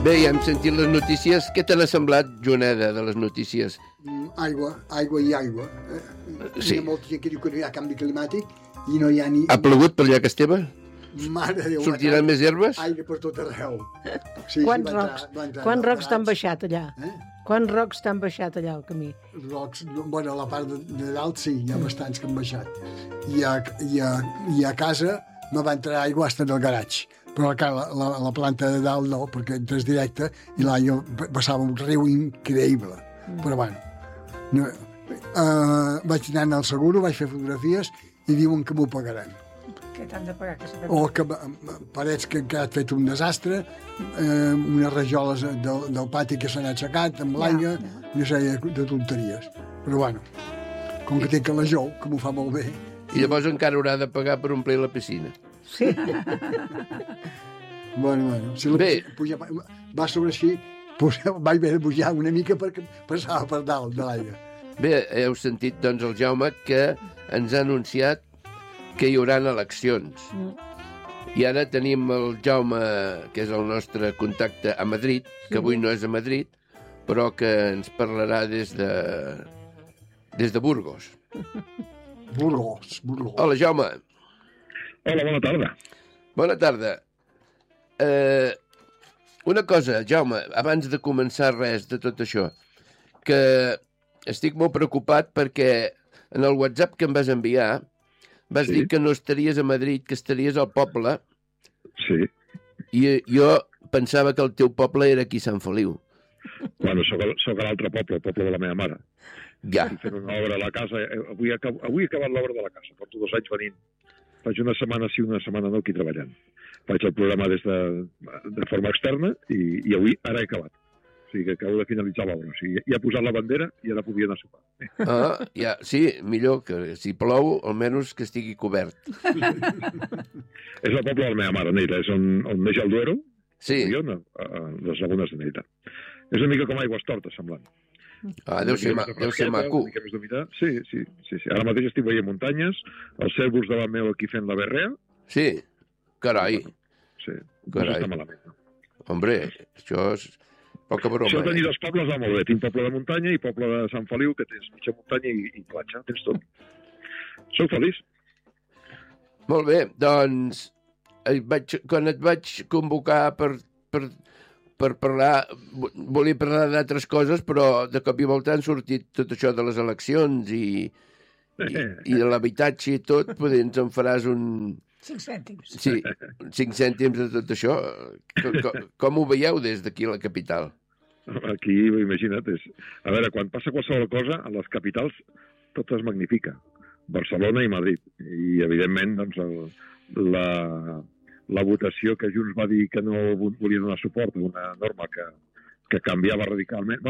Bé, ja hem sentit les notícies. Què te n'ha semblat, Joaneda, de les notícies? Aigua i aigua. Sí. Hi ha molta gent que diu que no hi ha canvi climàtic i no hi ha ni... Ha plogut per allà que Esteve? Mare de Déu. Sortiran més herbes? Aigua per tot arreu. Sí, Quants Quants rocs t'han baixat allà? Quants rocs t'han baixat allà al camí? Rocs, bueno, a la part de dalt sí, hi ha bastants que han baixat. I a casa me va entrar aigua fins al garatge. Però la planta de dalt no, perquè entres directe i l'aigua passava un riu increïble. Però bueno, no, vaig anar al seguro, vaig fer fotografies i diuen que m'ho pagaran. Què t'han de pagar? O que parets que han quedat fet un desastre, unes rajoles del pati que s'han aixecat amb l'aigua, una sèrie de tonteries. Però bueno, com que tinc la jou, que m'ho fa molt bé... I llavors encara haurà de pagar per omplir la piscina. Sí. Bueno, si la piscina va sobre així, vaig haver de pujar una mica perquè passava per dalt de l'aigua. Bé, heu sentit, doncs, el Jaume, que ens ha anunciat que hi haurà eleccions. I ara tenim el Jaume, que és el nostre contacte a Madrid, que avui no és a Madrid, però que ens parlarà des de Burgos. Burgos. Hola, Jaume. Hola, bona tarda. Bona tarda. Una cosa, Jaume, abans de començar res de tot això, que estic molt preocupat perquè en el WhatsApp que em vas enviar vas dir que no estaries a Madrid, que estaries al poble. Sí. I jo pensava que el teu poble era aquí Sant Feliu. Bueno, soc a l'altre poble, el poble de la meva mare. Ja. Estic fent una obra a la casa. Avui he acabat l'obra de la casa. Porto 2 anys venint. Faig una setmana sí, una setmana no, aquí treballant. Faig el programa des de forma externa i avui ara he acabat. O sigui que acabo de finalitzar l'obra. O sigui, ja he posat la bandera i ara podria anar a sopar. Ja, sí, millor que si plou, almenys que estigui cobert. És el poble de la meva mare, Neira. És on neix el Duero. Sí. Les lagunes de Neira. És una mica com aigües tortes, semblant. Deu ser maco. Sí. Ara mateix estic veient muntanyes, els cérvols davant meu aquí fent la berrea. Sí, carai. Sí, carai. No està malament. Hombre, això és poca broma. Això de tenir 2 pobles va molt bé. Tinc poble de muntanya i poble de Sant Feliu, que tens mitja muntanya i platja. Tens tot. Soc feliç. Molt bé, doncs quan et vaig convocar per parlar, volia parlar d'altres coses, però de cop i volta han sortit tot això de les eleccions i de l'habitatge i tot, potser ens en faràs un... 5 cèntims. Sí, 5 cèntims de tot això. Com ho veieu des d'aquí a la capital? Aquí, imagina't, a veure, quan passa qualsevol cosa, a les capitals tot es magnifica. Barcelona i Madrid. I, evidentment, doncs, la votació que Junts va dir que no volia donar suport a una norma que canviava radicalment,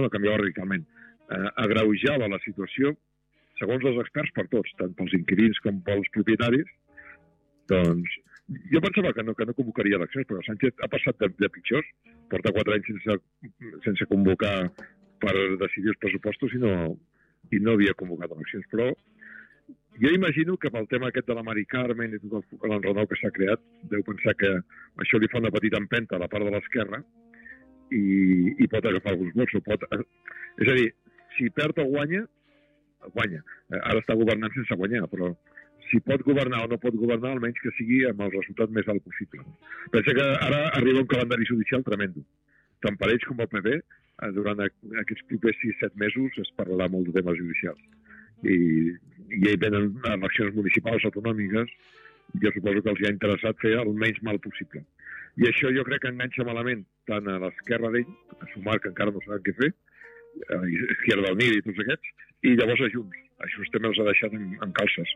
agreujava la situació, segons els experts, per tots, tant pels inquilins com pels propietaris. Doncs jo pensava que no convocaria eleccions, però Sánchez ha passat de pitjors, porta 4 anys sense convocar per decidir els pressupostos i no havia convocat eleccions. Però jo imagino que pel tema aquest de la Mari Carmen i tot l'enrenou que s'ha creat, deu pensar que això li fa una petita empenta a la part de l'esquerra i pot agafar alguns vots. És a dir, si perd o guanya. Ara està governant sense guanyar, però si pot governar o no pot governar, almenys que sigui amb el resultat més alt possible. Pensa que ara arriba un calendari judicial tremendo. Tant per ells com el PP, durant aquests propers 6-7 mesos es parlarà molt de temes judicials. I hi venen eleccions municipals, autonòmiques, jo suposo que els hi ha interessat fer el menys mal possible. I això jo crec que enganxa malament tant a l'esquerra d'ell, a Sumar, que encara no saben què fer, a l'Izquierda Unida i tots aquests, i llavors a Junts. Això també els ha deixat en calces.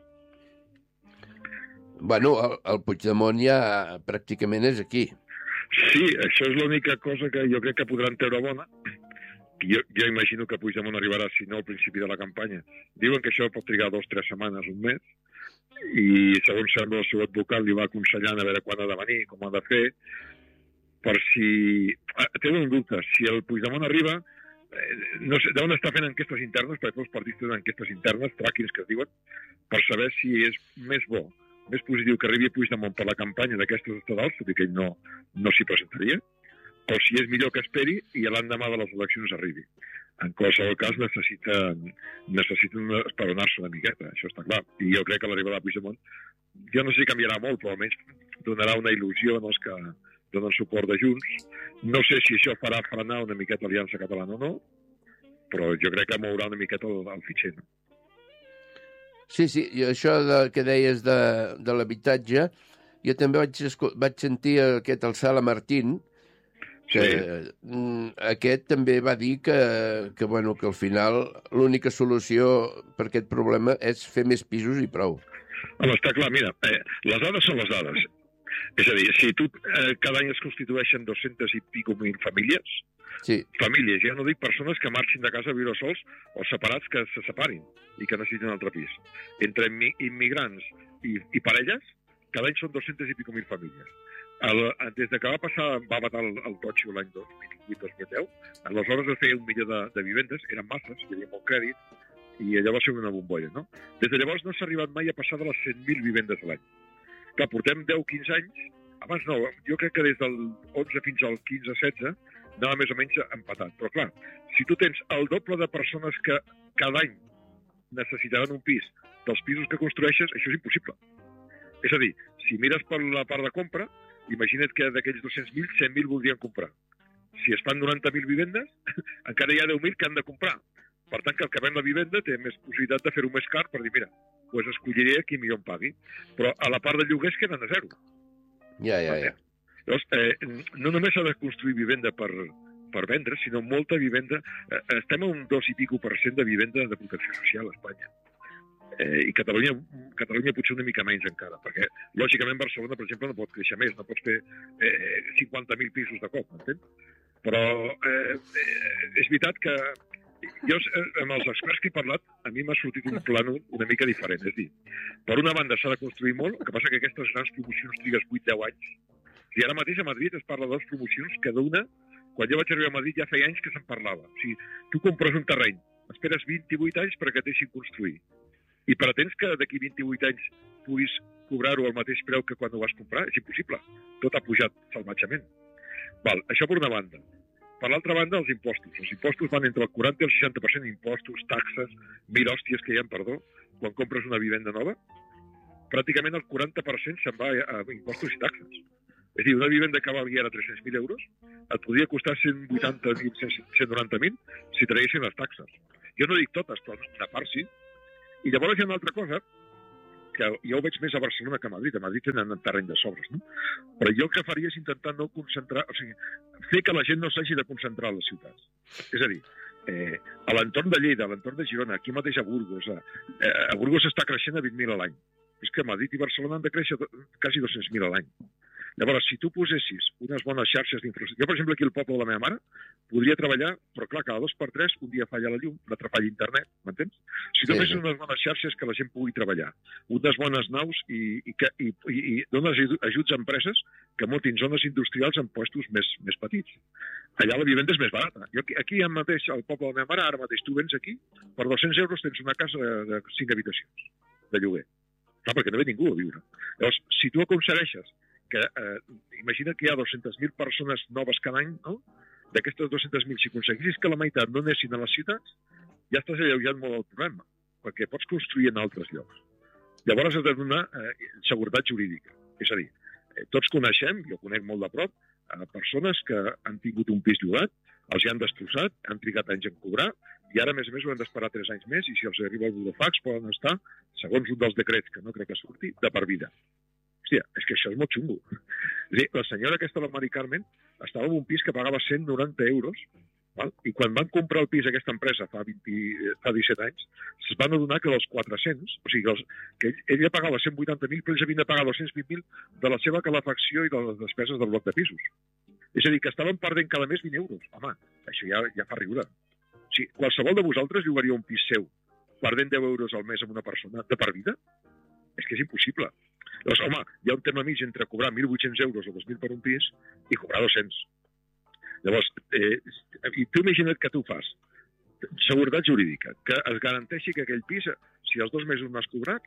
Bueno, el Puigdemont ja pràcticament és aquí. Sí, això és l'única cosa que jo crec que podran treure bona. Jo imagino que Puigdemont arribarà, si no, al principi de la campanya. Diuen que això pot trigar 2-3 setmanes, un mes, i segons sembla el seu advocat li va aconsellant a veure quan ha de venir, com ha de fer, per si... Tenen un dubte, si el Puigdemont arriba, no sé, deuen estar fent enquestes internes, perquè tots els partits tenen enquestes internes, trackings que es diuen, per saber si és més bo, més positiu que arribi Puigdemont per la campanya d'aquestes estatals, tot i que ell no s'hi presentaria, o si és millor que esperi i l'endemà de les eleccions arribi. En qualsevol cas necessiten esperonar-se una miqueta, això està clar. I jo crec que l'arribada de Puigdemont, jo no sé si canviarà molt, però almenys donarà una il·lusió als que donen suport de Junts. No sé si això farà frenar una miqueta l'Aliança Catalana o no, però jo crec que mourà una miqueta el fitxer. No? Sí, i això que deies de l'habitatge, jo també vaig sentir aquest el Sala Martín, que aquest també va dir que al final l'única solució per aquest problema és fer més pisos i prou. Home, està clar, mira, les dades són les dades. És a dir, si cada any es constitueixen 200 i pico mil famílies, famílies, ja no dic persones que marxin de casa a viure sols o separats que se separin i que necessiten un altre pis. Entre immigrants i parelles, cada any són 200 i pico mil famílies. Des que va matar el Totxo l'any 2008-2010, aleshores es feia 1 milió de vivendes, eren masses, hi havia molt crèdit, i allò va ser una bombolla, no? Des de llavors no s'ha arribat mai a passar de les 100.000 vivendes a l'any. Clar, portem 10-15 anys, abans no, jo crec que des del 11 fins al 15-16 anava més o menys empatat. Però clar, si tu tens el doble de persones que cada any necessitaran un pis dels pisos que construeixes, això és impossible. És a dir, si mires per la part de compra, imagina't que d'aquells 200.000, 100.000 voldrien comprar. Si es fan 90.000 vivendes, encara hi ha 10.000 que han de comprar. Per tant, que el que ven la vivenda té més possibilitat de fer-ho més car per dir, mira, doncs escolliré qui millor em pagui. Però a la part de lloguers queden a zero. Ja. Llavors, no només s'ha de construir vivenda per vendre, sinó molta vivenda. Estem a un 2 i pico% de vivenda de protecció social a Espanya. I Catalunya potser una mica menys encara, perquè lògicament Barcelona, per exemple, no pot créixer més, no pots fer 50.000 pisos de cop, m'entens? Però és veritat que jo, amb els experts que he parlat, a mi m'ha sortit un plànol una mica diferent. És a dir, per una banda s'ha de construir molt, el que passa que aquestes grans promocions trigues 8-10 anys. I ara mateix a Madrid es parla de 2 promocions, cada una, quan jo vaig arribar a Madrid ja feia anys que se'n parlava. O sigui, tu compres un terreny, esperes 28 anys perquè et deixin construir. I pretens que d'aquí 28 anys puguis cobrar-ho al mateix preu que quan ho vas comprar? És impossible. Tot ha pujat salvatgement. Això per una banda. Per l'altra banda, els impostos. Els impostos van entre el 40 i el 60% d'impostos, taxes, 1.000 hòsties que hi ha, perdó, quan compres una vivenda nova. Pràcticament el 40% se'n va a impostos i taxes. És a dir, una vivenda que valgui ara 300.000 euros et podria costar 180.000, 190.000 si traguessin les taxes. Jo no dic totes, però una part sí. I llavors hi ha una altra cosa, que jo ho veig més a Barcelona que a Madrid. A Madrid tenen un terreny de sobres, no? Però jo el que faria és intentar no concentrar, o sigui, fer que la gent no s'hagi de concentrar a les ciutats. És a dir, a l'entorn de Lleida, a l'entorn de Girona, aquí mateix a Burgos, a Burgos està creixent a 20.000 a l'any. És que Madrid i Barcelona han de créixer quasi 200.000 a l'any. Llavors, si tu posessis unes bones xarxes d'infraestructura... Jo, per exemple, aquí al poble de la meva mare podria treballar, però clar, cada 2 per 3 un dia falla la llum, l'altre falla internet, m'entens? Si tu fessis unes bones xarxes que la gent pugui treballar, unes bones naus i dones ajuts a empreses que muntin zones industrials en puestos més petits. Allà la vivenda és més barata. Aquí mateix, al poble de la meva mare, ara mateix tu vens aquí, per 200 euros tens una casa de 5 habitacions de lloguer. Clar, perquè no ve ningú a viure. Llavors, si tu aconsegueixes que imagina que hi ha 200.000 persones noves cada any, no? D'aquestes 200.000, si aconseguissis que la meitat no anessin a les ciutats, ja estàs alleujant molt el problema, perquè pots construir en altres llocs. Llavors has de donar seguretat jurídica. És a dir, tots coneixem, jo conec molt de prop, persones que han tingut un pis llogat, els hi han destrossat, han trigat anys en cobrar, i ara, a més, ho han d'esperar 3 anys més, i si els arriba el burofax poden estar, segons un dels decrets, que no crec que surti, de per vida. Hòstia, és que això és molt xungo. És a dir, la senyora aquesta, la Mari Carmen, estava en un pis que pagava 190 euros, val? I quan van comprar el pis aquesta empresa fa 17 anys, es van adonar que dels 400, o sigui, que ella pagava 180.000, però ells havien de pagar 220.000 de la seva calefacció i de les despeses del bloc de pisos. És a dir, que estaven perdent cada mes 20 euros. Home, això ja fa riure. O sigui, qualsevol de vosaltres llogaria un pis seu perdent 10 euros al mes amb una persona de per vida? És que és impossible. Llavors, home, hi ha un tema mig entre cobrar 1.800 euros o 2.000 per un pis i cobrar 200. Llavors, i tu imagina't que tu fas seguretat jurídica, que es garanteixi que aquell pis, si els 2 mesos no has cobrat,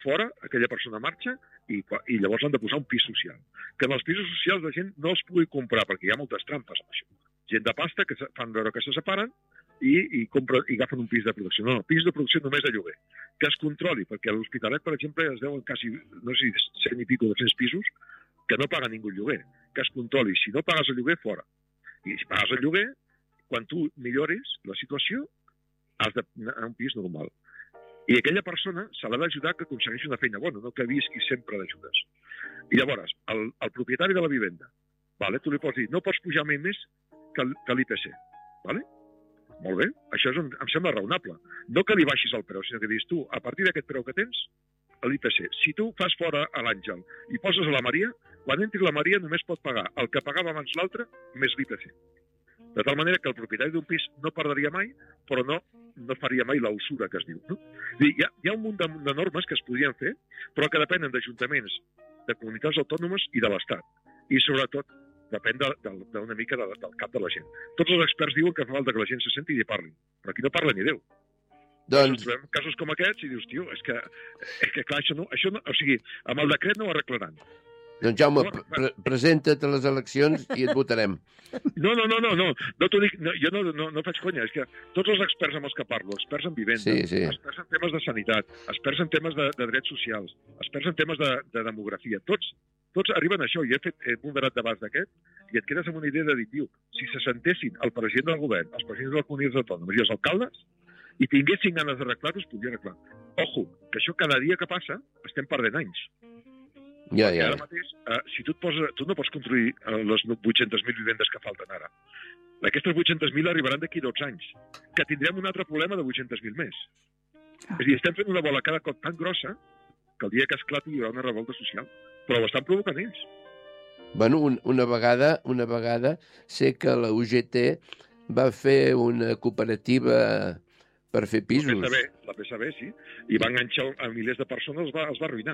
fora, aquella persona marxa i llavors han de posar un pis social. Que en els pisos socials la gent no els pugui comprar, perquè hi ha moltes trampes amb això. Gent de pasta que fan veure que se separen i agafen un pis de producció. No, pis de producció només de lloguer. Que es controli, perquè a l'Hospitalet, per exemple, es deuen quasi, no sé si 100 i pico de 200 pisos que no paguen ningú el lloguer. Que es controli. Si no pagues el lloguer, fora. I si pagues el lloguer, quan tu millores la situació, has d'anar a un pis normal. I aquella persona se l'ha d'ajudar que aconsegueixi una feina bona, no que visqui sempre d'ajudes. I llavors, el propietari de la vivenda, tu li pots dir, no pots pujar mai més que l'IPC. Molt bé, això em sembla raonable. No que li baixis el preu, sinó que dius tu, a partir d'aquest preu que tens, l'IPC. Si tu fas fora a l'Àngel i poses a la Maria, quan entri la Maria només pot pagar el que pagava abans l'altre més l'IPC. De tal manera que el propietari d'un pis no perdria mai, però no faria mai la usura que es diu. No? Hi ha un munt de normes que es podrien fer, però que depenen d'ajuntaments, de comunitats autònomes i de l'Estat. I sobretot depèn d'una mica del cap de la gent. Tots els experts diuen que fa falta que la gent se senti i parli, però aquí no parla ni Déu. Doncs trobem casos com aquests i dius, tio, és que clar, això no, o sigui, amb el decret no ho arreglaran. Doncs Jaume, presenta't a les eleccions i et votarem. No t'ho dic, jo no faig conya, és que tots els experts amb els que parlo, experts en vivenda, experts en temes de sanitat, experts en temes de drets socials, experts en temes de demografia, tots arriben a això. Jo he ponderat debats d'aquest i et quedes amb una idea de dir, tio, si se sentessin el president del govern, els presidents de les comunitats autònomes i els alcaldes i tinguessin ganes d'arreglar-ho, es podria arreglar. Ojo, que això cada dia que passa estem perdent anys. Ja. Ara mateix, si tu no pots construir les 800.000 vivendes que falten ara. Aquestes 800.000 arribaran d'aquí 12 anys, que tindrem un altre problema de 800.000 més. És a dir, estem fent una bola cada cop tan grossa que el dia que esclati hi haurà una revolta social. Però ho estan provocant ells. Bueno, una vegada sé que la UGT va fer una cooperativa per fer pisos. La PSB, sí. I va enganxar a milers de persones, els va arruïnar.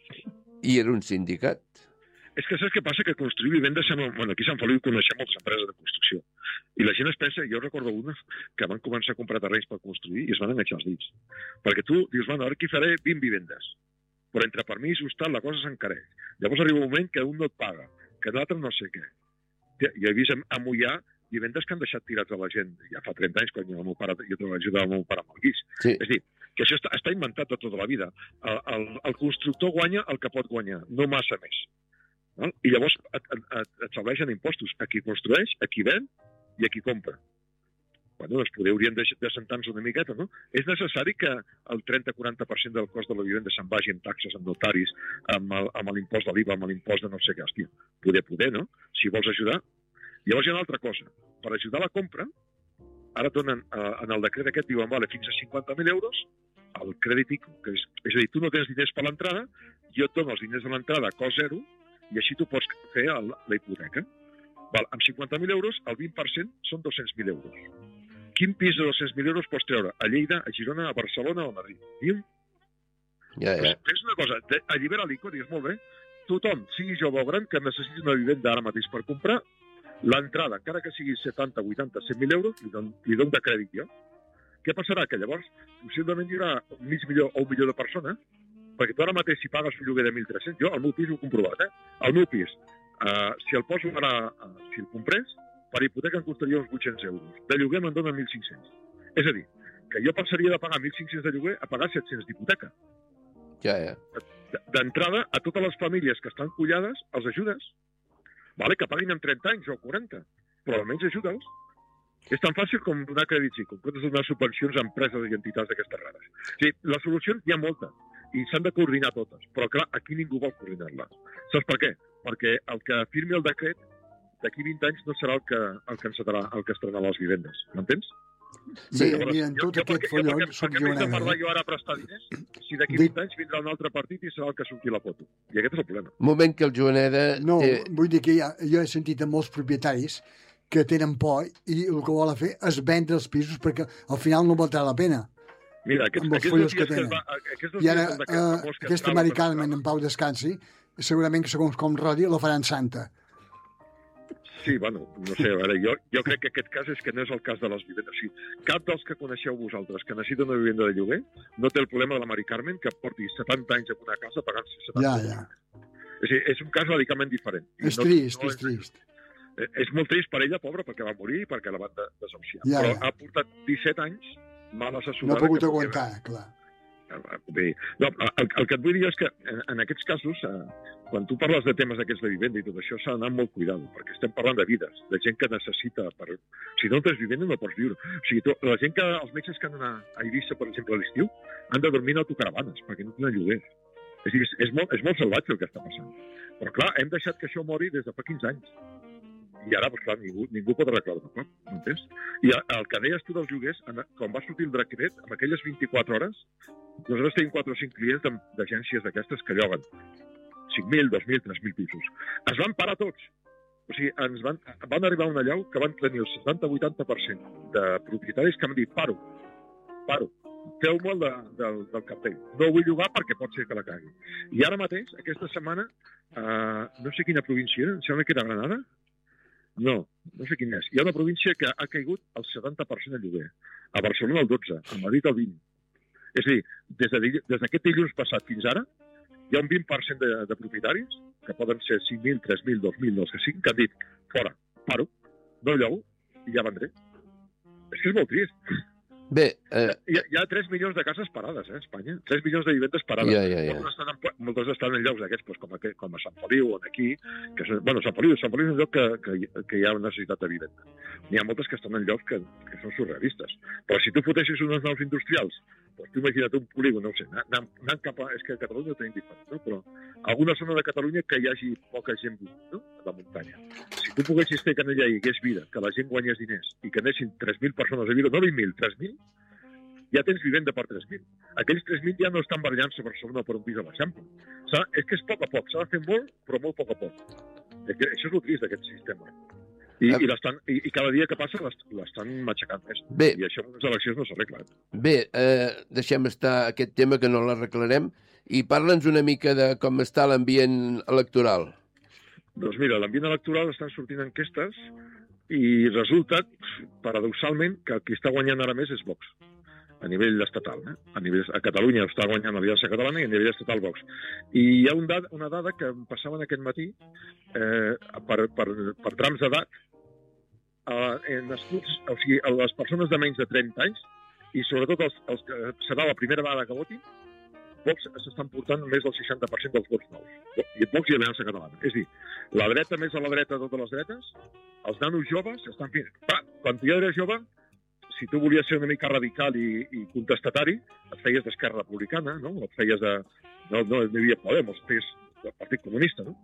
I era un sindicat. És que saps què passa? Que construir vivendes... Bueno, aquí a Sant Feliu coneixem moltes empreses de construcció. I la gent es pensa... Jo recordo una que van començar a comprar terrenys per construir i es van enganxar els dits. Perquè tu dius, bueno, ara aquí faré 20 vivendes. Però entre permisos, tal, la cosa s'encareix. Llavors arriba un moment que un no et paga, que l'altre no sé què. Jo he vist a Moià vivendes que han deixat tirats a la gent. Ja fa 30 anys, quan jo ajudava el meu pare amb el guix. Sí. És a dir, que això està inventat de tota la vida. El constructor guanya el que pot guanyar, no massa més. No? I llavors et serveixen impostos a qui construeix, a qui ven i a qui compra. Bueno, doncs poder hauríem de sentar-nos una miqueta, no? És necessari que el 30-40% del cost de la vivenda se'n vagi en taxes, en notaris, amb l'impost de l'IVA, amb l'impost de no sé què. Hòstia, poder, no? Si vols ajudar. Llavors hi ha una altra cosa. Per ajudar a la compra, ara donen, en el decret aquest, diuen, vale, fins a 50.000 euros, el crèdit ICO, és a dir, tu no tens diners per l'entrada, jo et dono els diners de l'entrada a cost zero, i així tu pots fer la hipoteca. Val, amb 50.000 euros, el 20% són 200.000 euros. Quin pis de 200.000 euros pots treure? A Lleida, a Girona, a Barcelona o a Madrid? Diu? Ja. Fes una cosa, allibera l'ICO, digues, molt bé, tothom, sigui jove o gran, que necessiti una vivenda ara mateix per comprar, l'entrada, encara que sigui 70, 80, 100.000 euros, li dono de crèdit jo. Què passarà? Que llavors, possiblement hi haurà mig milió o 1 milió de persones, perquè tu ara mateix, si pagues un lloguer de 1.300, jo al meu pis ho he comprovat, el meu pis, si el poso ara, si el comprés, per hipoteca em costaria uns 800 euros. De lloguer me'n donen 1.500. És a dir, que jo passaria de pagar 1.500 de lloguer a pagar 700 d'hipoteca. Ja. D'entrada, a totes les famílies que estan collades, els ajudes. Vale, que paguin en 30 anys o 40, però almenys ajuda'ls. És tan fàcil com donar crèdits i com pots donar subvencions a empreses i entitats d'aquestes rares. Sí, les solucions hi ha moltes i s'han de coordinar totes, però clar, aquí ningú vol coordinar-les. Saps per què? Perquè el que firmi el decret d'aquí 20 anys no serà el que estrenarà les vivendes. M'entens? Sí, i en tot aquest follon soc jo. Per què m'he de parlar jo ara a prestar diners si d'aquí 20 anys vindrà un altre partit i serà el que surti la foto? I aquest és el problema. Un moment que el Joaneda... No, vull dir que jo he sentit a molts propietaris que tenen por i el que volen fer és vendre els pisos perquè al final no valdrà la pena. Mira, amb els follos que tenen. I ara aquesta Mari Carmen en pau descansi, segurament que segons com rodi la faran santa. Sí, bueno, no sé, a veure, jo crec que aquest cas és que no és el cas de les vivendes. O sigui, cap dels que coneixeu vosaltres que necessita una vivenda de lloguer no té el problema de la Mari Carmen que porti 70 anys en una casa pagant-se 70 anys. És a dir, és un cas radicalment diferent. És trist. És molt trist per ella, pobra, perquè va morir i perquè la van desahuciar. Però ha portat 17 anys mal assessorada. No ha pogut aguantar, clar. Bé, no, el que et vull dir és que en aquests casos, quan tu parles de temes d'aquests de vivenda i tot això, s'ha d'anar amb molt cuidado, perquè estem parlant de vides, de gent que necessita... Si no tens vivenda no pots viure. O sigui, la gent que, els metges que han d'anar a Eivissa, per exemple, a l'estiu, han de dormir en autocaravanes, perquè no tenen lloguers. És a dir, és molt salvatge el que està passant. Però clar, hem deixat que això mori des de fa 15 anys. I ara, doncs, clar, ningú pot arreglar-ho, no? M'entens? I el que deies tu dels lloguers, quan va sortir el decret, en aquelles 24 hores, nosaltres tenim 4 o 5 clients d'agències d'aquestes que lloguen 5.000, 2.000, 3.000 pisos. Es van parar tots. O sigui, van arribar a una llau que van tenir el 70-80% de propietaris que han dit paro, feu-me del cartell. No vull llogar perquè pot ser que la cagui. I ara mateix, aquesta setmana, no sé quina província era, em sembla que era Granada. No sé quin és. Hi ha una província que ha caigut el 70% de lloguer. A Barcelona el 12%, a Madrid el 20%. És a dir, des d'aquest dilluns passat fins ara, hi ha un 20% de propietaris, que poden ser 5.000, 3.000, 2.000, els que siguin, que han dit, fora, paro, no llogo, i ja vendré. És que és molt trist. Bé, hi ha 3 milions de cases parades, a Espanya. 3 milions de vivendes parades. Ja. Moltes estan en llocs d'aquests, com a Sant Feliu o aquí. Sant Feliu és un lloc que hi ha necessitat de vivenda. N'hi ha moltes que estan en llocs que són surrealistes. Però si tu foteixes unes naus industrials, doncs tu imagina't un polígon, no ho sé, anant cap a... És que a Catalunya ho tenim diferent, no? Però alguna zona de Catalunya que hi hagi poca gent, no?, a la muntanya. Si tu poguessis fer que no hi hagués vida, que la gent guanyés diners i que anessin 3.000 persones a viure, no 20.000, 3.000, ja tens vivenda per 3.000. Aquells 3.000 ja no estan barallant-se per Barcelona per un pis a l'Eixample. És que és poc a poc, s'ha de fer molt, però molt poc a poc. Això és el trist d'aquest sistema. I cada dia que passa l'estan matxacant més. Bé, I això amb les eleccions no s'arregla. Bé, deixem estar aquest tema que no l'arreglarem i parla'ns una mica de com està l'ambient electoral. Doncs mira, l'ambient electoral estan sortint enquestes i resulta, paradoxalment, que qui està guanyant ara més és Vox, a nivell estatal. A Catalunya està guanyant l'Aliança Catalana i a nivell estatal Vox. I hi ha una dada que em passaven aquest matí per trams d'edat, nascuts, o sigui, les persones de menys de 30 anys i sobretot els que serà la primera vegada que votin, Vox s'estan portant més del 60% dels vots nous. I Vox i Aliança Catalana. És a dir, la dreta més a la dreta de totes les dretes, els nanos joves estan fent... Quan jo era jove, si tu volies ser una mica radical i contestatari, et feies d'Esquerra Republicana, no? Et feies de... No hi havia Podemos, et feies del Partit Comunista, no?